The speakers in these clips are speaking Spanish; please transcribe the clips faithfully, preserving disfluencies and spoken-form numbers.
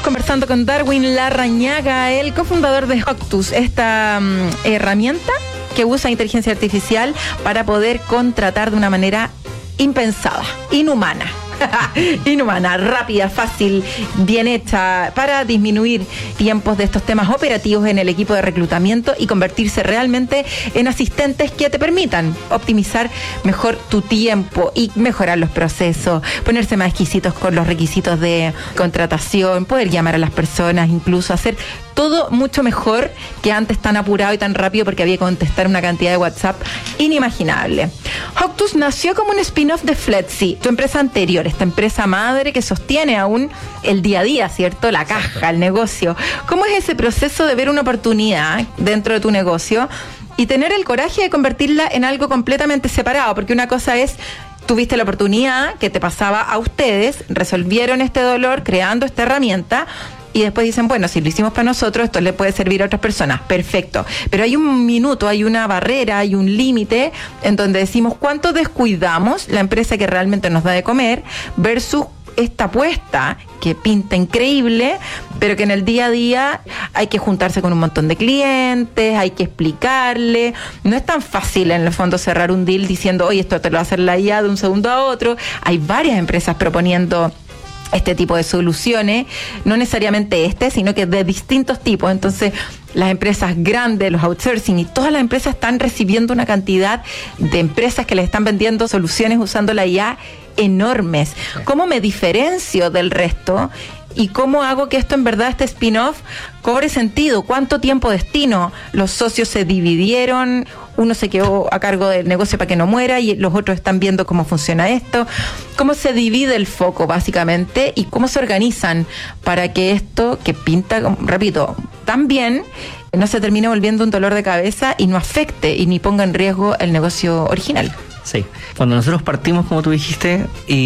Estamos conversando con Darwin Larrañaga, el cofundador de Hoctus, esta um, herramienta que usa inteligencia artificial para poder contratar de una manera impensada, inhumana. Inhumana, rápida, fácil, bien hecha, para disminuir tiempos de estos temas operativos en el equipo de reclutamiento y convertirse realmente en asistentes que te permitan optimizar mejor tu tiempo y mejorar los procesos, ponerse más exquisitos con los requisitos de contratación, poder llamar a las personas, incluso hacer todo mucho mejor que antes, tan apurado y tan rápido porque había que contestar una cantidad de WhatsApp inimaginable. Hoctus nació como un spin-off de Fletzy, tu empresa anterior, esta empresa madre que sostiene aún el día a día, ¿cierto? La caja, el negocio. ¿Cómo es ese proceso de ver una oportunidad dentro de tu negocio y tener el coraje de convertirla en algo completamente separado? Porque una cosa es, tuviste la oportunidad que te pasaba a ustedes, resolvieron este dolor creando esta herramienta, y después dicen, bueno, si lo hicimos para nosotros, esto le puede servir a otras personas. Perfecto. Pero hay un minuto, hay una barrera, hay un límite en donde decimos cuánto descuidamos la empresa que realmente nos da de comer versus esta apuesta que pinta increíble, pero que en el día a día hay que juntarse con un montón de clientes, hay que explicarle. No es tan fácil en el fondo cerrar un deal diciendo, oye, esto te lo va a hacer la I A de un segundo a otro. Hay varias empresas proponiendo este tipo de soluciones, no necesariamente este, sino que de distintos tipos. Entonces, las empresas grandes, los outsourcing y todas las empresas están recibiendo una cantidad de empresas que les están vendiendo soluciones usando la I A enormes. ¿Cómo me diferencio del resto? ¿Y cómo hago que esto en verdad, este spin-off, cobre sentido? ¿Cuánto tiempo destino? Los socios se dividieron, uno se quedó a cargo del negocio para que no muera y los otros están viendo cómo funciona esto. ¿Cómo se divide el foco básicamente y cómo se organizan para que esto, que pinta, repito, tan bien, no se termine volviendo un dolor de cabeza y no afecte y ni ponga en riesgo el negocio original? Sí, cuando nosotros partimos, como tú dijiste,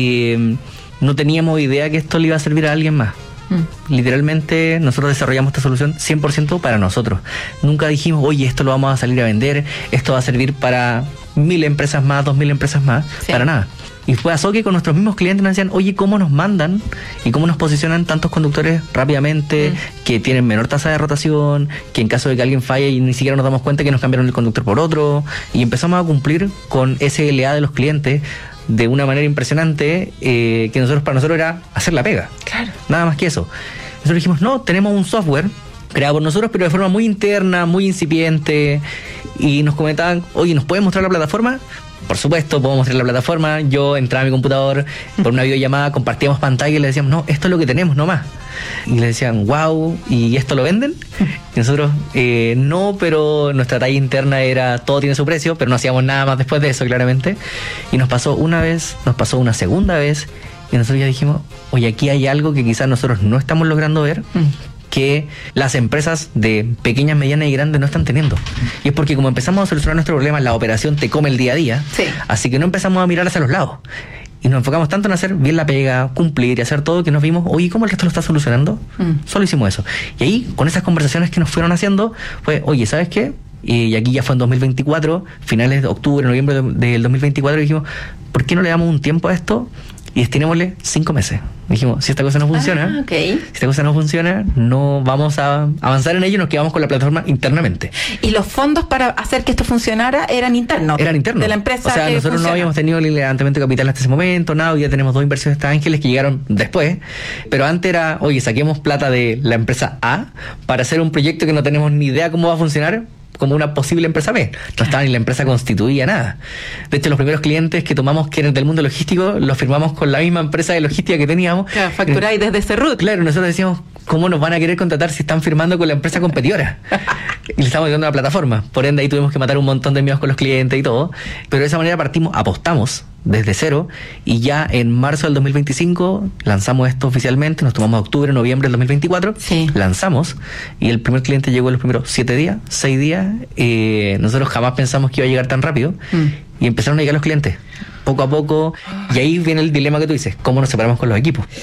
y no teníamos idea que esto le iba a servir a alguien más. Mm. Literalmente nosotros desarrollamos esta solución cien por ciento para nosotros. Nunca dijimos, oye, esto lo vamos a salir a vender, esto va a servir para mil empresas más, dos mil empresas más, sí. Para nada. Y fue así que con nuestros mismos clientes nos decían, oye, ¿cómo nos mandan y cómo nos posicionan tantos conductores rápidamente, mm. que tienen menor tasa de rotación, que en caso de que alguien falle y ni siquiera nos damos cuenta que nos cambiaron el conductor por otro? Y empezamos a cumplir con ese L A de los clientes de una manera impresionante, eh, que nosotros para nosotros era hacer la pega. Claro. Nada más que eso. Nosotros dijimos, no, tenemos un software creado por nosotros, pero de forma muy interna, muy incipiente, y nos comentaban, oye, ¿nos puedes mostrar la plataforma? Por supuesto, podemos mostrar la plataforma. Yo entraba a mi computador por una videollamada, compartíamos pantalla y le decíamos, no, esto es lo que tenemos, no más. Y le decían, wow, ¿y esto lo venden? Y nosotros, eh, no, pero nuestra talla interna era, todo tiene su precio, pero no hacíamos nada más después de eso, claramente. Y nos pasó una vez, nos pasó una segunda vez, y nosotros ya dijimos, oye, aquí hay algo que quizás nosotros no estamos logrando ver, que las empresas de pequeñas, medianas y grandes no están teniendo. Y es porque como empezamos a solucionar nuestro problema, la operación te come el día a día, sí. Así que no empezamos a mirar hacia los lados. Y nos enfocamos tanto en hacer bien la pega, cumplir y hacer todo, que nos vimos, oye, ¿cómo el resto lo está solucionando? Mm. Solo hicimos eso. Y ahí, con esas conversaciones que nos fueron haciendo, fue, oye, ¿sabes qué? Y aquí ya fue en dos mil veinticuatro, finales de octubre, noviembre del dos mil veinticuatro, y dijimos, ¿por qué no le damos un tiempo a esto? Y destinémosle cinco meses. Dijimos, si esta cosa no funciona, ah, okay. si esta cosa no funciona, no vamos a avanzar en ello y nos quedamos con la plataforma internamente. ¿Y los fondos para hacer que esto funcionara eran internos? Eran internos. De la empresa. O sea, que nosotros funciona. No habíamos tenido el levantamiento de capital hasta ese momento, nada, hoy ya tenemos dos inversiones de ángeles que llegaron después, pero antes era, oye, saquemos plata de la empresa A para hacer un proyecto que no tenemos ni idea cómo va a funcionar, como una posible empresa B. No estaba ni la empresa constituida, nada. De hecho, los primeros clientes que tomamos, que eran del mundo logístico, los firmamos con la misma empresa de logística que teníamos. Claro, facturáis desde Cerrut. Claro, nosotros decíamos, ¿cómo nos van a querer contratar si están firmando con la empresa competidora? Y le estamos dando la plataforma. Por ende, ahí tuvimos que matar un montón de miedos con los clientes y todo. Pero de esa manera partimos, apostamos desde cero, y ya en marzo del dos mil veinticinco lanzamos esto oficialmente. Nos tomamos octubre, noviembre del dos mil veinticuatro, sí. Lanzamos, y el primer cliente llegó en los primeros siete días, seis días. Eh, nosotros jamás pensamos que iba a llegar tan rápido, mm. y empezaron a llegar los clientes poco a poco, y ahí viene el dilema que tú dices, ¿cómo nos separamos con los equipos?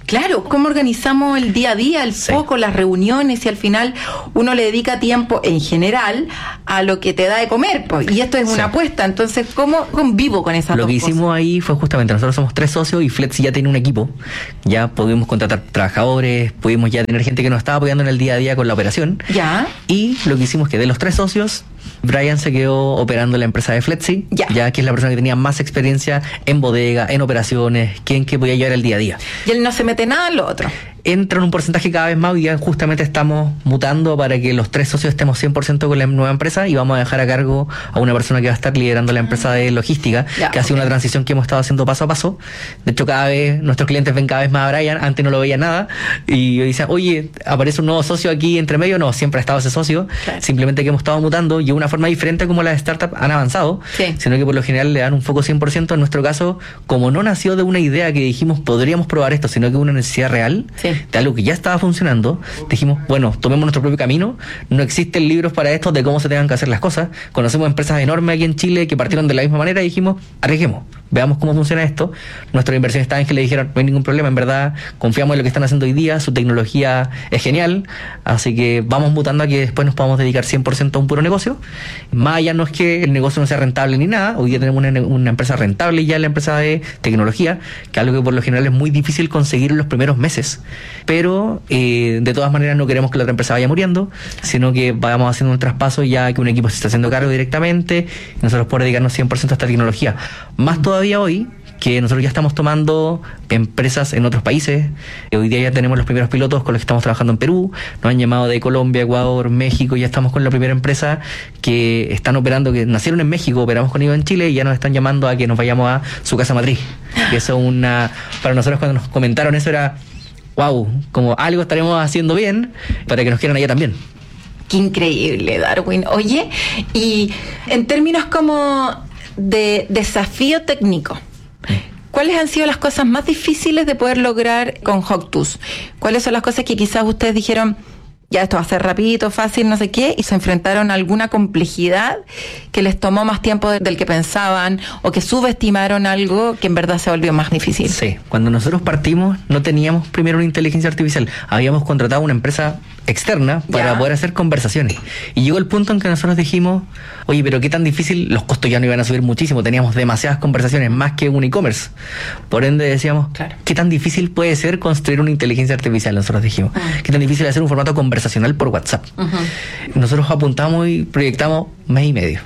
Claro, cómo organizamos el día a día, el Sí. foco, las reuniones, y al final uno le dedica tiempo en general a lo que te da de comer, pues, y esto es Sí. una apuesta. Entonces, ¿cómo convivo con esas Lo dos que cosas? hicimos ahí fue justamente, nosotros somos tres socios y Fletsi ya tiene un equipo. Ya pudimos contratar trabajadores, pudimos ya tener gente que nos estaba apoyando en el día a día con la operación. Ya. Y lo que hicimos que de los tres socios, Brian se quedó operando la empresa de Fletsi, Ya. ya que es la persona que tenía más experiencia en bodega, en operaciones, quien que podía llevar el día a día. Y él no se mete nada en lo otro. Entra en un porcentaje cada vez más. Hoy día justamente estamos mutando para que los tres socios estemos cien por ciento con la nueva empresa y vamos a dejar a cargo a una persona que va a estar liderando la empresa de logística, Ya, que ha sido ok. una transición que hemos estado haciendo paso a paso. De hecho, cada vez nuestros clientes ven cada vez más a Brian, antes no lo veía nada, y dicen, oye, aparece un nuevo socio aquí entre medio. No, siempre ha estado ese socio, Claro. simplemente que hemos estado mutando y de una forma diferente como las startups han avanzado, Sí. sino que por lo general le dan un foco cien por ciento. En nuestro caso, como no nació de una idea que dijimos podríamos probar esto, sino que una necesidad real, Sí. de algo que ya estaba funcionando, dijimos, bueno, tomemos nuestro propio camino. No existen libros para esto de cómo se tengan que hacer las cosas. Conocemos empresas enormes aquí en Chile que partieron de la misma manera y dijimos, arriesguemos, veamos cómo funciona esto. Nuestros inversionistas ángeles dijeron, no hay ningún problema, en verdad confiamos en lo que están haciendo hoy día, su tecnología es genial, así que vamos mutando a que después nos podamos dedicar cien por ciento a un puro negocio. Más allá no es que el negocio no sea rentable ni nada, hoy día tenemos una, una empresa rentable ya en la empresa de tecnología, que es algo que por lo general es muy difícil conseguir en los primeros meses, pero eh, de todas maneras no queremos que la otra empresa vaya muriendo, sino que vamos haciendo un traspaso ya que un equipo se está haciendo cargo directamente y nosotros podemos dedicarnos cien por ciento a esta tecnología. Más todavía hoy, que nosotros ya estamos tomando empresas en otros países. Hoy día ya tenemos los primeros pilotos con los que estamos trabajando en Perú. Nos han llamado de Colombia, Ecuador, México. Ya estamos con la primera empresa que están operando, que nacieron en México, operamos con ellos en Chile y ya nos están llamando a que nos vayamos a su casa matriz. Que eso es una... Para nosotros cuando nos comentaron eso era, wow, como algo estaremos haciendo bien para que nos quieran allá también. Qué increíble, Darwin. Oye, y en términos como de desafío técnico, ¿cuáles han sido las cosas más difíciles de poder lograr con Hoctus? ¿Cuáles son las cosas que quizás ustedes dijeron, ya esto va a ser rapidito, fácil, no sé qué, y se enfrentaron a alguna complejidad que les tomó más tiempo del que pensaban o que subestimaron algo que en verdad se volvió más difícil? Sí, cuando nosotros partimos no teníamos primero una inteligencia artificial, habíamos contratado una empresa externa para Ya. poder hacer conversaciones. Y llegó el punto en que nosotros dijimos, oye, pero qué tan difícil, los costos ya no iban a subir muchísimo, teníamos demasiadas conversaciones, más que un e-commerce. Por ende decíamos, Claro. ¿qué tan difícil puede ser construir una inteligencia artificial? Nosotros dijimos, Ah. ¿qué tan difícil es hacer un formato conversacional por WhatsApp? Ujú. Nosotros apuntamos y proyectamos mes y medio.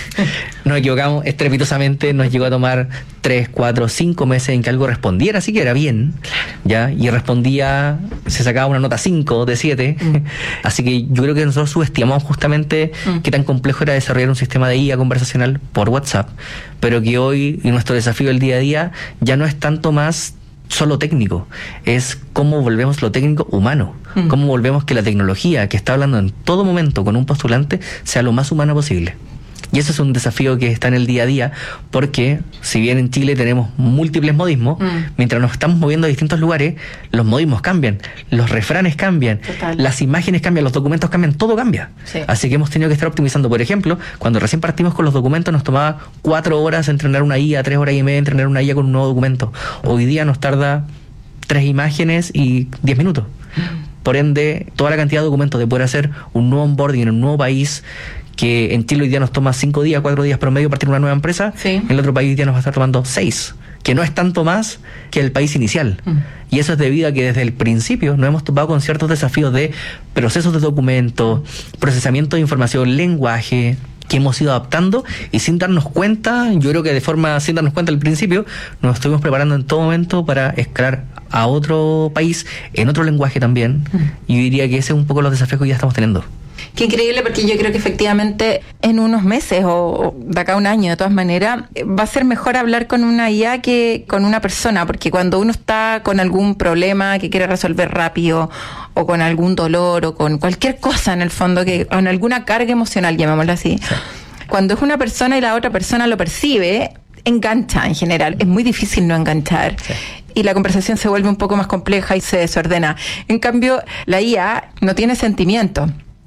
Nos equivocamos estrepitosamente, nos llegó a tomar tres, cuatro, cinco meses en que algo respondiera, así que era bien, ¿ya? Y respondía, se sacaba una nota cinco de siete, Mm. así que yo creo que nosotros subestimamos justamente Mm. qué tan complejo era desarrollar un sistema de I A conversacional por WhatsApp, pero que hoy, y nuestro desafío del día a día, ya no es tanto más solo técnico, es cómo volvemos lo técnico humano, Mm. cómo volvemos que la tecnología que está hablando en todo momento con un postulante sea lo más humana posible. Y eso es un desafío que está en el día a día, porque si bien en Chile tenemos múltiples modismos, Mm. mientras nos estamos moviendo a distintos lugares, los modismos cambian, los refranes cambian, Total. las imágenes cambian, los documentos cambian, todo cambia. Sí. Así que hemos tenido que estar optimizando. Por ejemplo, cuando recién partimos con los documentos nos tomaba cuatro horas entrenar una I A, tres horas y media entrenar una I A con un nuevo documento. Hoy día nos tarda tres imágenes y diez minutos. Por ende, toda la cantidad de documentos de poder hacer un nuevo onboarding en un nuevo país, que en Chile hoy día nos toma cinco días, cuatro días promedio partir una nueva empresa, Sí. en el otro país hoy día nos va a estar tomando seis, que no es tanto más que el país inicial. Mm. Y eso es debido a que desde el principio nos hemos topado con ciertos desafíos de procesos de documentos, procesamiento de información, lenguaje, que hemos ido adaptando y sin darnos cuenta, yo creo que de forma sin darnos cuenta al principio, nos estuvimos preparando en todo momento para escalar a otro país, en otro lenguaje también. Y yo diría que ese es un poco los desafíos que hoy ya estamos teniendo. Qué increíble, porque yo creo que efectivamente en unos meses o, o de acá a un año, de todas maneras, eh, va a ser mejor hablar con una I A que con una persona, porque cuando uno está con algún problema que quiere resolver rápido o con algún dolor o con cualquier cosa en el fondo, que con alguna carga emocional, llamémoslo así, cuando es una persona y la otra persona lo percibe, engancha en general. Es muy difícil no enganchar. Sí. Y la conversación se vuelve un poco más compleja y se desordena. En cambio, la I A no tiene sentimiento.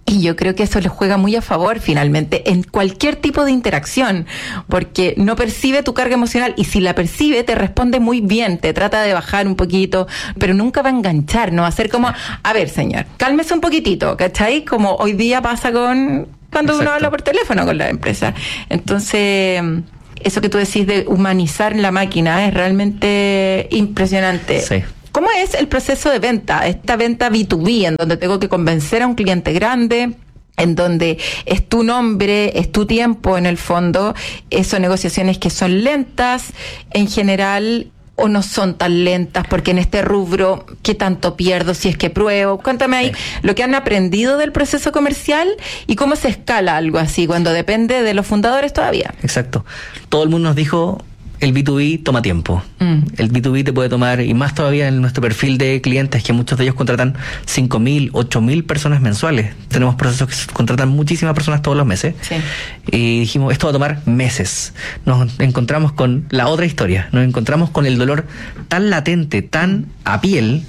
Y yo creo que eso les juega muy a favor finalmente en cualquier tipo de interacción, porque no percibe tu carga emocional y si la percibe te responde muy bien, te trata de bajar un poquito, pero nunca va a enganchar, no va a ser como, a ver señor, cálmese un poquitito, ¿cachai? Como hoy día pasa con cuando Exacto. uno habla por teléfono con la empresa. Entonces, eso que tú decís de humanizar la máquina es realmente impresionante. Sí. ¿Cómo es el proceso de venta? Esta venta B dos B, en donde tengo que convencer a un cliente grande, en donde es tu nombre, es tu tiempo en el fondo, son negociaciones que son lentas en general o no son tan lentas, porque en este rubro, ¿qué tanto pierdo si es que pruebo? Cuéntame ahí sí. lo que han aprendido del proceso comercial y cómo se escala algo así, cuando depende de los fundadores todavía. Exacto. Todo el mundo nos dijo... El B dos B toma tiempo. Mm. El B dos B te puede tomar, y más todavía en nuestro perfil de clientes, que muchos de ellos contratan cinco mil, ocho mil personas mensuales. Tenemos procesos que contratan muchísimas personas todos los meses. Sí. Y dijimos, esto va a tomar meses. Nos encontramos con la otra historia. Nos encontramos con el dolor tan latente, tan a piel,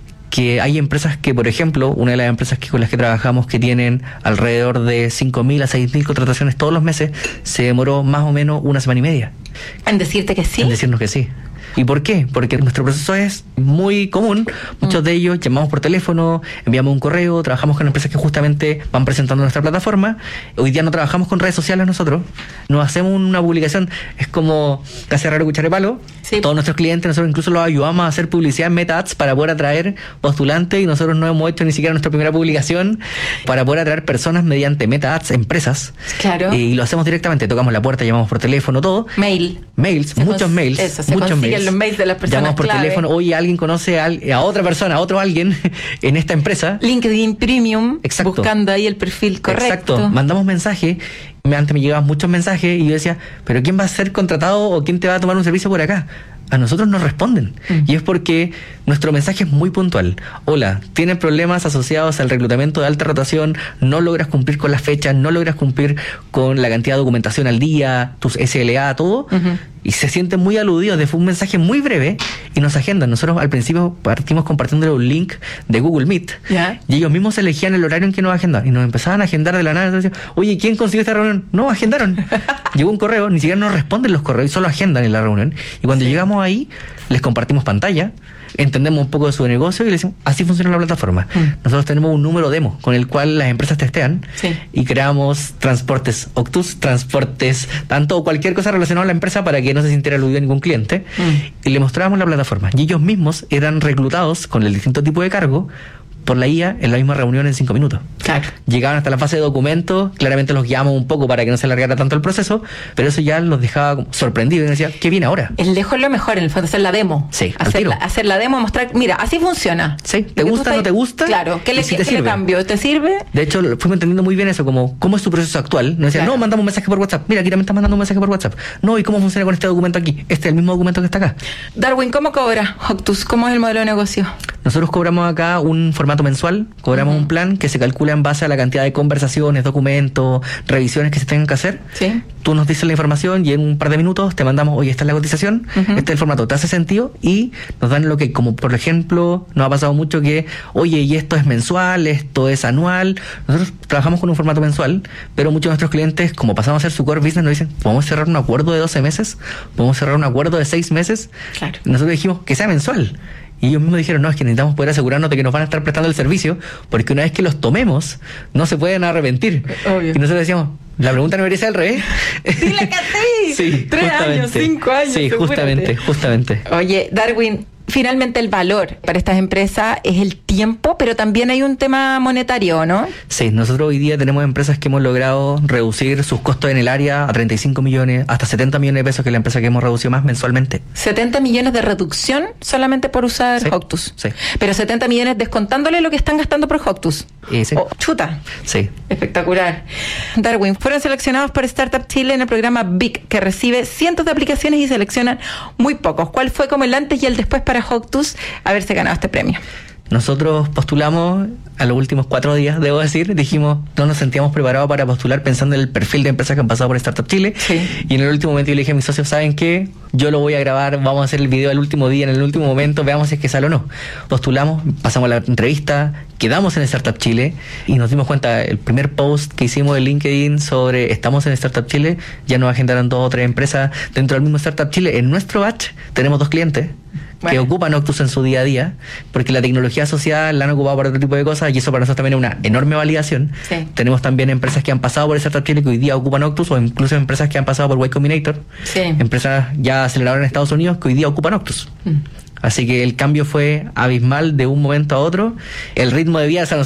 que hay empresas que, por ejemplo, una de las empresas que con las que trabajamos que tienen alrededor de cinco mil a seis mil contrataciones todos los meses, se demoró más o menos una semana y media. ¿En decirte que sí? En decirnos que sí. ¿Y por qué? Porque nuestro proceso es muy común. Muchos mm. de ellos llamamos por teléfono, enviamos un correo, trabajamos con empresas que justamente van presentando nuestra plataforma. Hoy día no trabajamos con redes sociales nosotros. Nos hacemos una publicación, es como casi raro escuchar de palo. Sí. Todos nuestros clientes, nosotros incluso los ayudamos a hacer publicidad en Meta Ads para poder atraer postulantes, y nosotros no hemos hecho ni siquiera nuestra primera publicación para poder atraer personas mediante Meta Ads, empresas. Claro. Y lo hacemos directamente, tocamos la puerta, llamamos por teléfono, todo. Mail. Mails, se muchos cons- mails. Eso, se muchos consiguen mails. los mails de las personas Llamamos por clave. teléfono, oye, alguien conoce a, a otra persona, a otro alguien en esta empresa. LinkedIn Premium, Exacto. buscando ahí el perfil correcto. Exacto, mandamos mensajes, antes me llegaban muchos mensajes y yo decía, pero ¿quién va a ser contratado o quién te va a tomar un servicio por acá? A nosotros nos responden. Mm. Y es porque nuestro mensaje es muy puntual. Hola, tienes problemas asociados al reclutamiento de alta rotación, no logras cumplir con las fechas, no logras cumplir con la cantidad de documentación al día, tus S L A, todo. Uh-huh. Y se sienten muy aludidos. De un mensaje muy breve y nos agendan. Nosotros al principio partimos compartiéndole un link de Google Meet. Yeah. Y ellos mismos elegían el horario en que nos agendaban. Y nos empezaban a agendar de la nada. Entonces, oye, ¿quién consiguió esta reunión? No, agendaron. Llegó un correo, ni siquiera nos responden los correos, solo agendan en la reunión. Y cuando sí. llegamos ahí, les compartimos pantalla, entendemos un poco de su negocio y les decimos, así funciona la plataforma. Mm. Nosotros tenemos un número demo con el cual las empresas testean sí. y creamos transportes Octus, transportes, tanto o cualquier cosa relacionada a la empresa para que no se sintiera aludido a ningún cliente. Mm. Y le mostrábamos la plataforma. Y ellos mismos eran reclutados con el distinto tipo de cargo por la I A en la misma reunión en cinco minutos. Claro. Llegaban hasta la fase de documentos, claramente los guiamos un poco para que no se alargara tanto el proceso, pero eso ya los dejaba como sorprendidos y decía, ¿qué viene ahora? El lejos lo mejor, en el fondo, hacer la demo. Sí, hacer la, hacer la demo, mostrar, mira, así funciona. Sí, ¿te gusta, no te gusta? Claro, ¿qué le, si ¿qué te le cambio? ¿Te sirve? De hecho, fuimos entendiendo muy bien eso, como, ¿cómo es tu proceso actual? Nos decían, claro. no, mandamos un mensaje por WhatsApp. Mira, aquí también estás mandando un mensaje por WhatsApp. No, ¿y cómo funciona con este documento aquí? Este es el mismo documento que está acá. Darwin, ¿cómo cobra Octus? ¿Cómo es el modelo de negocio? Nosotros cobramos acá un formato mensual, cobramos uh-huh. un plan que se calcula en base a la cantidad de conversaciones, documentos, revisiones que se tengan que hacer. Sí. Tú nos dices la información y en un par de minutos te mandamos, oye, esta es la cotización, uh-huh. este es el formato, ¿te hace sentido? Y nos dan lo que, como por ejemplo, nos ha pasado mucho que, oye, y esto es mensual, esto es anual. Nosotros trabajamos con un formato mensual, pero muchos de nuestros clientes, como pasamos a ser su core business, nos dicen, ¿podemos cerrar un acuerdo de doce meses? ¿Podemos cerrar un acuerdo de seis meses? Claro. Y nosotros dijimos que sea mensual. Y ellos mismos dijeron, no, es que necesitamos poder asegurarnos de que nos van a estar prestando el servicio, porque una vez que los tomemos, no se pueden arrepentir. Obvio. Y nosotros decíamos, la pregunta no debería ser al revés. Dile que sí. Sí, Tres años, cinco años. Sí, justamente, justamente. Oye, Darwin, finalmente el valor para estas empresas es el tiempo, pero también hay un tema monetario, ¿no? Sí, nosotros hoy día tenemos empresas que hemos logrado reducir sus costos en el área a treinta y cinco millones, hasta setenta millones de pesos, que es la empresa que hemos reducido más mensualmente. setenta millones de reducción solamente por usar sí, Octus. Sí. Pero setenta millones descontándole lo que están gastando por Octus. ¿Y sí? Oh, chuta. Sí. Espectacular. Darwin, fueron seleccionados por Startup Chile en el programa B I C, que recibe cientos de aplicaciones y seleccionan muy pocos. ¿Cuál fue como el antes y el después para Octus haberse ganado este premio? Nosotros postulamos a los últimos cuatro días, debo decir, dijimos, no nos sentíamos preparados para postular pensando en el perfil de empresas que han pasado por Startup Chile. Sí. Y en el último momento yo le dije a mis socios, ¿saben qué? Yo lo voy a grabar, vamos a hacer el video el último día, en el último momento, veamos si es que sale o no. Postulamos, pasamos la entrevista, quedamos en Startup Chile y nos dimos cuenta, el primer post que hicimos en LinkedIn sobre estamos en Startup Chile, ya nos agendaron dos o tres empresas dentro del mismo Startup Chile. En nuestro batch tenemos dos clientes. Bueno. Que ocupan Octus en su día a día, porque la tecnología asociada la han ocupado para otro tipo de cosas y eso para nosotros también es una enorme validación. Sí. Tenemos también empresas que han pasado por Startup Chile que hoy día ocupan Octus, o incluso empresas que han pasado por Y Combinator, sí. empresas ya aceleradoras en Estados Unidos que hoy día ocupan Octus. Mm. Así que el cambio fue abismal de un momento a otro. El ritmo de vida, o sea,